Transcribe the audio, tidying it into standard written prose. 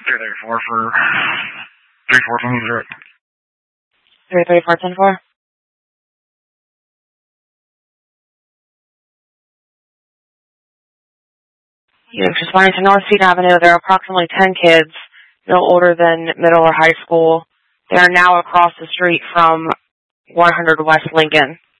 334 for 3410. 33410-4? You're responding to North Seat Avenue. There are approximately 10 kids, no older than middle or high school. They are now across the street from 100 West Lincoln.